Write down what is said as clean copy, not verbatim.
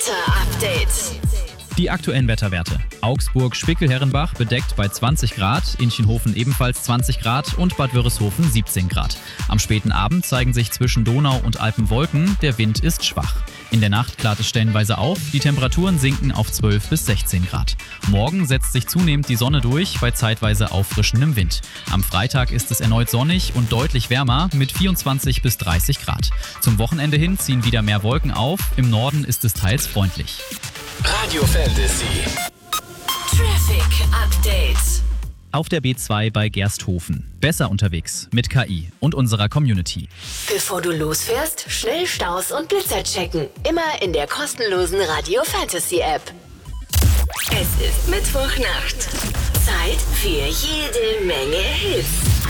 Update. Die aktuellen Wetterwerte. Augsburg, Spickel-Herrenbach bedeckt bei 20 Grad, Inchenhofen ebenfalls 20 Grad und Bad Wörishofen 17 Grad. Am späten Abend zeigen sich zwischen Donau und Alpen Wolken, der Wind ist schwach. In der Nacht klart es stellenweise auf, die Temperaturen sinken auf 12 bis 16 Grad. Morgen setzt sich zunehmend die Sonne durch bei zeitweise auffrischendem Wind. Am Freitag ist es erneut sonnig und deutlich wärmer mit 24 bis 30 Grad. Zum Wochenende hin ziehen wieder mehr Wolken auf, im Norden ist es teils freundlich. Radio Fantasy. Traffic Update. Auf der B2 bei Gersthofen. Besser unterwegs mit KI und unserer Community. Bevor du losfährst, schnell Staus und Blitzer checken. Immer in der kostenlosen Radio Fantasy App. Es ist Mittwochnacht. Zeit für jede Menge Hits.